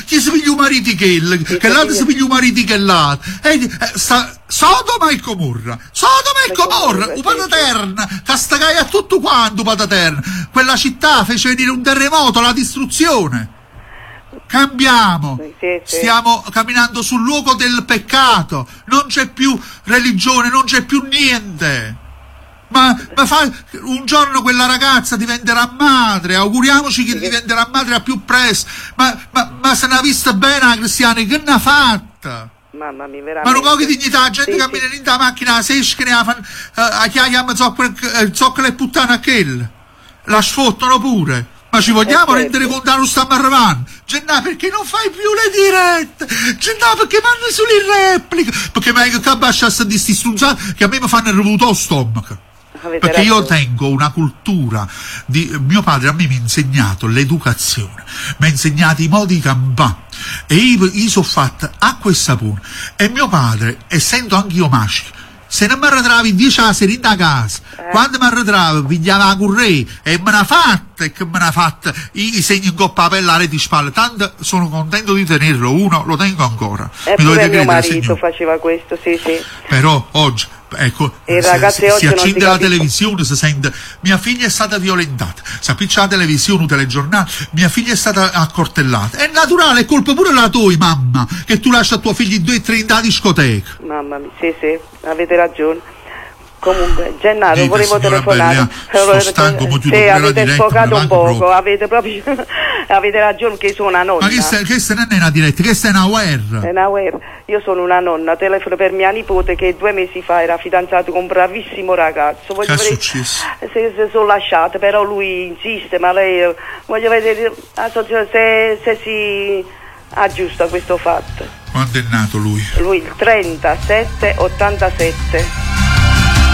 chi si piglia i mariti che l'altro si piglia i mariti che l'altro. Sodoma e Gomorra, Upata Terna, Castagai a tutto quanto Upata Terna. Quella città fece venire un terremoto, la distruzione. Cambiamo, stiamo camminando sul luogo del peccato, non c'è più religione, non c'è più niente. Ma un giorno quella ragazza diventerà madre, auguriamoci che diventerà madre a più presto. Ma se ne ha vista bene la cristiana, che ne ha fatta? Mamma mia, veramente. Ma non pochi dignità, la gente cammina in la macchina, se esce a chiaiamo zoccola e puttana a quella. La sfottano pure. Ma ci vogliamo rendere conto che non stiamo arrivando? Gennà, perché non fai più le dirette? Gennà, perché vanno sulle repliche? Perché meglio che abbasciasse di sti strunzati che a me mi fanno rivuto lo stomaco. Perché io tengo una cultura mio padre a me mi ha insegnato l'educazione, mi ha insegnato i modi di campare e io sono fatta acqua e sapone. E mio padre, essendo anch'io maschio, se non mi arretravi 10 a sera in casa, quando mi arretravo pigliava la currei e me l'ha fatta, e che me l'ha fatta i segni in coppa a pelle di spalle. Tanto sono contento di tenerlo, uno lo tengo ancora. Mi dovete credere, mio marito signor. Faceva questo, sì. Però oggi, ecco, si accende la televisione, si sente mia figlia è stata violentata, si appiccia la televisione, un telegiornale, mia figlia è stata accortellata. È naturale, è colpa pure la tua, mamma, che tu lasci a tuo figlio in 2 e 3 in la discoteca. Mamma mia, sì, avete ragione. Comunque, Gennaro, volevo telefonare. Sono stanco, avete sfocato un poco, avete proprio avete ragione che sono una nonna. Ma questa non è una diretta, questa è una guerra. È una guerra. Io sono una nonna, telefono per mia nipote che 2 mesi fa era fidanzato con un bravissimo ragazzo. Che è successo? Se sono lasciate, però lui insiste, ma lei voglio vedere se si aggiusta questo fatto. Quando è nato lui? Lui il 37-87.